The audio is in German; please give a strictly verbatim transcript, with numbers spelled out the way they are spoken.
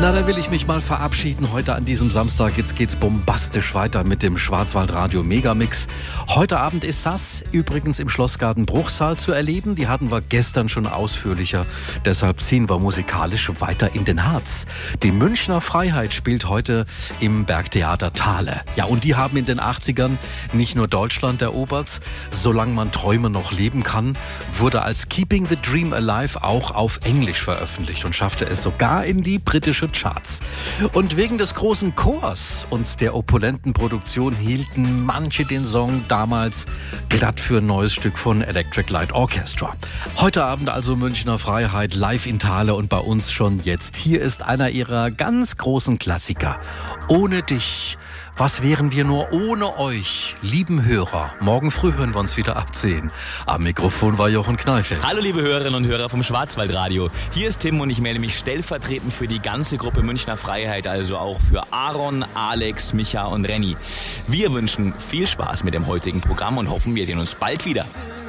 Na, da will ich mich mal verabschieden. Heute an diesem Samstag, jetzt geht's bombastisch weiter mit dem Schwarzwaldradio Megamix. Heute Abend ist Sass übrigens im Schlossgarten Bruchsal zu erleben. Die hatten wir gestern schon ausführlicher. Deshalb ziehen wir musikalisch weiter in den Harz. Die Münchner Freiheit spielt heute im Bergtheater Thale. Ja, und die haben in den achtzigern nicht nur Deutschland erobert. Solange man Träume noch leben kann, wurde als Keeping the Dream Alive auch auf Englisch veröffentlicht und schaffte es sogar in die britische Charts. Und wegen des großen Chors und der opulenten Produktion hielten manche den Song damals glatt für ein neues Stück von Electric Light Orchestra. Heute Abend also Münchner Freiheit live in Thale und bei uns schon jetzt. Hier ist einer ihrer ganz großen Klassiker. Ohne dich. Was wären wir nur ohne euch, lieben Hörer? Morgen früh hören wir uns wieder ab zehn. Am Mikrofon war Jochen Kneifeld. Hallo liebe Hörerinnen und Hörer vom Schwarzwaldradio. Hier ist Tim und ich melde mich stellvertretend für die ganze Gruppe Münchner Freiheit, also auch für Aaron, Alex, Micha und Renny. Wir wünschen viel Spaß mit dem heutigen Programm und hoffen, wir sehen uns bald wieder.